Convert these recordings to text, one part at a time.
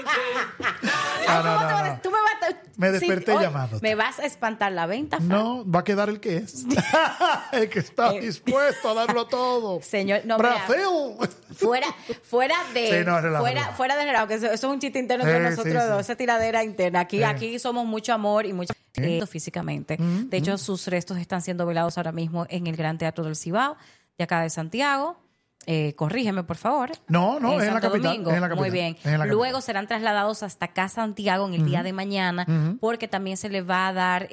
No. Tú me vas Me desperté llamándote. Me vas a espantar la venta, Fran. No, va a quedar el que es. El que está dispuesto a darlo todo. Señor, no, Brasil. Fuera de Sí, no, relajo. fuera de relajo, que eso es un chiste interno entre nosotros dos, esa tiradera interna. Aquí somos mucho amor y mucho físicamente. De hecho, sus restos están siendo velados ahora mismo en el Gran Teatro del Cibao, de acá de Santiago. Corrígeme, por favor. No, es en la capital. Domingo. Es en la capital. Muy bien. Luego serán trasladados hasta acá Santiago en el día de mañana, porque también se les va a dar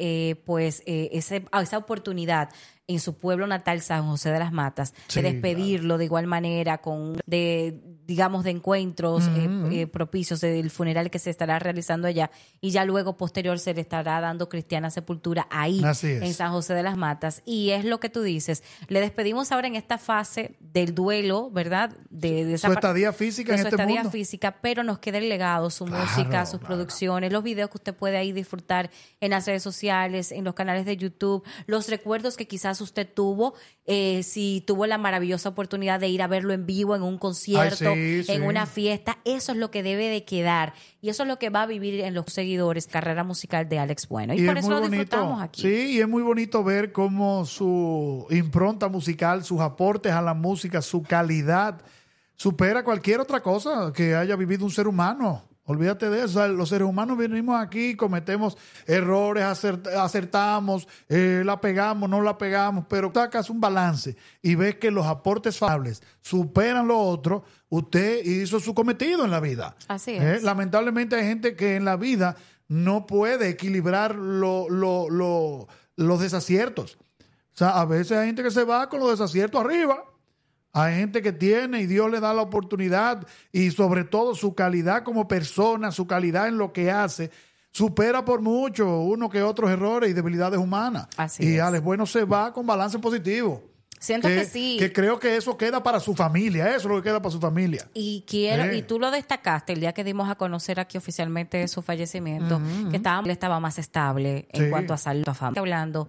esa oportunidad en su pueblo natal, San José de las Matas, de despedirlo de igual manera, de encuentros propicios del funeral que se estará realizando allá, y ya luego posterior se le estará dando cristiana sepultura ahí en San José de las Matas. Y es lo que tú dices, le despedimos ahora en esta fase del duelo, ¿verdad? De su estadía física en este mundo. Física, pero nos queda el legado, su música, sus producciones, los videos que usted puede ahí disfrutar en las redes sociales, en los canales de YouTube, los recuerdos que quizás usted tuvo, si tuvo la maravillosa oportunidad de ir a verlo en vivo en un concierto, en una fiesta. Eso es lo que debe de quedar y eso es lo que va a vivir en los seguidores carrera musical de Alex Bueno, y por eso lo disfrutamos aquí. Sí, y es muy bonito ver cómo su impronta musical, sus aportes a la música, su calidad supera cualquier otra cosa que haya vivido un ser humano. Olvídate de eso. Los seres humanos venimos aquí, cometemos errores, acertamos, la pegamos, no la pegamos, pero sacas un balance y ves que los aportes favorables superan lo otro. Usted hizo su cometido en la vida. Así es. Lamentablemente hay gente que en la vida no puede equilibrar los desaciertos. O sea, a veces hay gente que se va con los desaciertos arriba. Hay gente que tiene y Dios le da la oportunidad y sobre todo su calidad como persona, su calidad en lo que hace, supera por mucho uno que otros errores y debilidades humanas. Así es. Alex Bueno se va con balance positivo. Siento que sí. Que creo que eso queda para su familia. Eso es lo que queda para su familia. Y y tú lo destacaste el día que dimos a conocer aquí oficialmente su fallecimiento, que él estaba más estable en cuanto a salud, a familia. Hablando,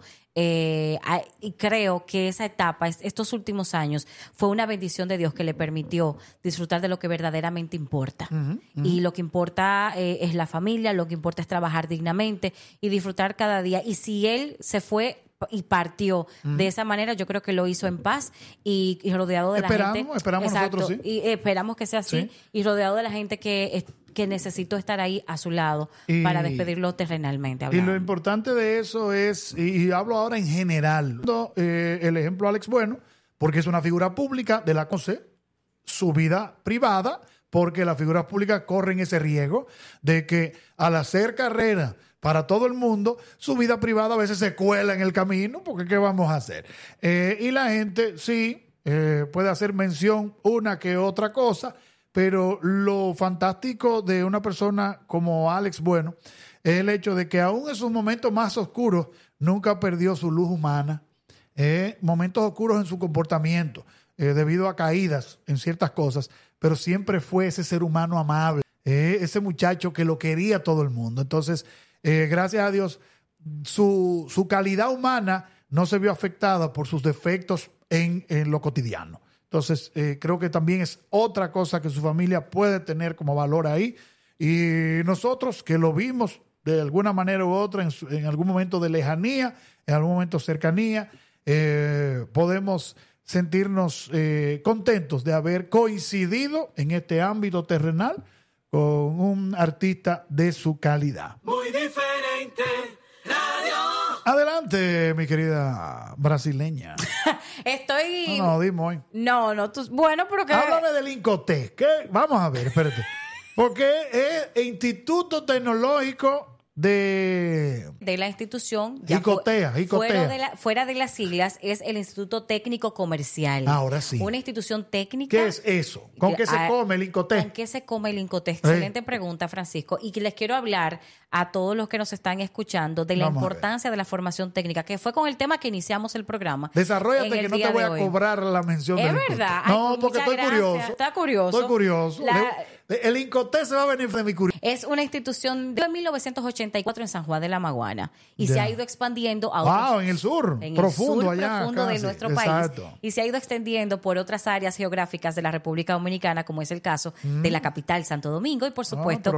y creo que esa etapa, estos últimos años, fue una bendición de Dios que le permitió disfrutar de lo que verdaderamente importa. Y lo que importa es la familia, lo que importa es trabajar dignamente y disfrutar cada día. Y si él se fue y partió de esa manera, yo creo que lo hizo en paz y rodeado de la gente. Esperamos nosotros, sí. Y esperamos que sea así, y rodeado de la gente que necesitó estar ahí a su lado para despedirlo terrenalmente. Y lo importante de eso es, y hablo ahora en general, el ejemplo Alex Bueno, porque es una figura pública de la CONCE, su vida privada, porque las figuras públicas corren ese riesgo de que al hacer carrera para todo el mundo, su vida privada a veces se cuela en el camino, porque ¿qué vamos a hacer? Y la gente sí puede hacer mención una que otra cosa, pero lo fantástico de una persona como Alex Bueno es el hecho de que aún en sus momentos más oscuros nunca perdió su luz humana, momentos oscuros en su comportamiento, debido a caídas en ciertas cosas, pero siempre fue ese ser humano amable, ese muchacho que lo quería todo el mundo. Entonces, gracias a Dios, su calidad humana no se vio afectada por sus defectos en lo cotidiano. Entonces, creo que también es otra cosa que su familia puede tener como valor ahí. Y nosotros que lo vimos de alguna manera u otra en algún momento de lejanía, en algún momento de cercanía, podemos sentirnos contentos de haber coincidido en este ámbito terrenal con un artista de su calidad. Muy diferente radio. Adelante, mi querida brasileña. Estoy... No, dime hoy. No, bueno, pero que... Háblame del INCOTEC. ¿Qué? Vamos a ver, espérate. Porque es Instituto Tecnológico de la institución. Jicotea. Fuera de las siglas, es el Instituto Técnico Comercial. Ahora sí. Una institución técnica. ¿Qué es eso? ¿Con qué se come el INCOTEC? ¿Con qué se come el INCOTEC? Excelente pregunta, Francisco. Y que les quiero hablar a todos los que nos están escuchando de la importancia de la formación técnica, que fue con el tema que iniciamos el programa. Desarróllate, que no te voy a cobrar la mención del INCOTEC. Es verdad. No, porque estoy curioso. Está curioso. Estoy curioso. El INCOTEC se va a venir de mi curiosidad. Es una institución de 1984 en San Juan de la Maguana y se ha ido expandiendo a otros, en el sur, profundo de nuestro país, y se ha ido extendiendo por otras áreas geográficas de la República Dominicana, como es el caso de la capital, Santo Domingo, y por supuesto